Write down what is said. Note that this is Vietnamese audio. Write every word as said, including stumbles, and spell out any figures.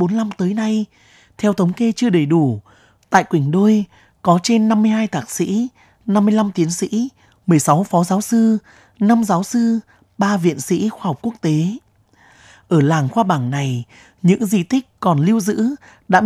bốn lăm tới nay, theo thống kê chưa đầy đủ, tại Quỳnh Đôi có trên năm mươi hai thạc sĩ, năm mươi lăm tiến sĩ, mười sáu phó giáo sư, năm giáo sư, ba viện sĩ khoa học quốc tế. Ở làng Khoa Bảng này, những di tích còn lưu giữ đã